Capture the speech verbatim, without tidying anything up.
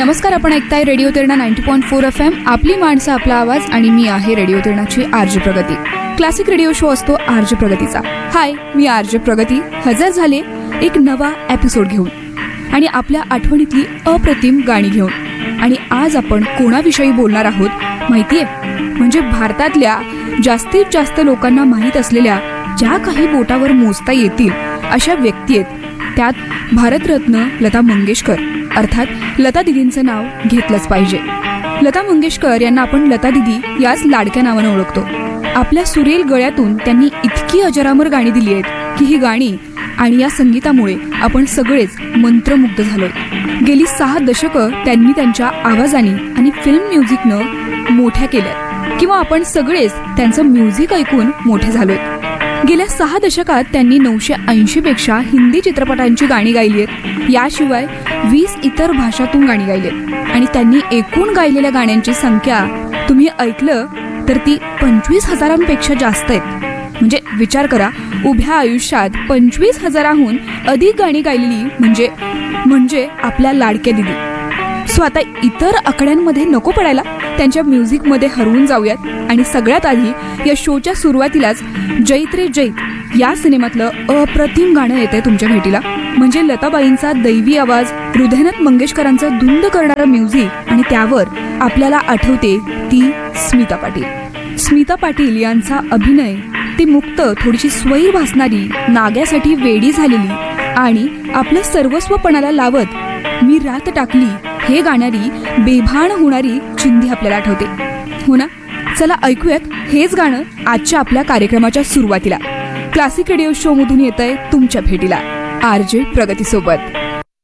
नमस्कार, आपण ऐकताय radio तिरणा ninety point four F M. आपली माणसं आपला आवाज आणि मी आहे रेडिओ तिरणाची आरजे प्रगती. क्लासिक रेडिओ शो असतो आरजे प्रगतीचा. हाय, मी आरजे प्रगती हजर झाले एक नवा एपिसोड घेऊन आणि आपल्या आठवणीतली अप्रतिम गाणी घेऊन. आणि आज आपण कोणाविषयी बोलणार आहोत माहितीये? म्हणजे भारतातल्या जास्तीत जास्त लोकांना माहीत असलेल्या ज्या काही बोटावर मोजता येतील अशा व्यक्ती आहेत. त्यात भारतरत्न लता मंगेशकर अर्थात लता दिदींचं नाव घेतलंच पाहिजे. लता मंगेशकर यांना आपण लता दिदी याच लाडक्या नावानं ओळखतो. आपल्या सुरेल गळ्यातून त्यांनी इतकी अजरामर गाणी दिली आहेत की ही गाणी आणि या संगीतामुळे आपण सगळेच मंत्रमुग्ध झालोय. गेली सहा दशकं त्यांनी त्यांच्या आवाजाने आणि फिल्म म्युझिकनं मोठ्या केल्या किंवा आपण सगळेच त्यांचं म्युझिक ऐकून मोठे झालोय. गेल्या सहा दशकात त्यांनी नऊशे ऐंशी पेक्षा हिंदी चित्रपटांची गाणी गायली आहेत. याशिवाय वीस इतर भाषातून गाणी गायली आहेत आणि त्यांनी एकूण गायलेल्या गाण्यांची संख्या तुम्ही ऐकलं तर ती पंचवीस हजारांपेक्षा जास्त आहेत. म्हणजे विचार करा, उभ्या आयुष्यात पंचवीस हजाराहून अधिक गाणी गायलेली म्हणजे म्हणजे आपल्या लाडक्या दिदी. सो आता इतर आकड्यांमध्ये नको पडायला, त्यांच्या म्युझिकमध्ये हरवून जाऊयात. आणि सगळ्यात आधी या शोच्या सुरुवातीलाच जैत रे जैत या सिनेमातलं अप्रतिम गाणं येतंय तुमच्या भेटीला. म्हणजे लताबाईंचा दैवी आवाज, हृदयनाथ मंगेशकरांचं धुंद करणारं म्युझिक आणि त्यावर आपल्याला आठवते ती स्मिता पाटील. स्मिता पाटील यांचा अभिनय, ती मुक्त, थोडीशी स्वैर भासणारी, नाग्यासाठी वेडी झालेली आणि आपलं सर्वस्वपणाला लावत मी रात टाकली हे गाणारी, बेभान होणारी चिंधी आपल्याला आठवते, हो ना? चला ऐकूयात हेच गाणं आजच्या आपल्या कार्यक्रमाच्या सुरुवातीला. क्लासिक रेडिओ शो मधून येतंय तुमच्या भेटीला आरजे प्रगती सोबत.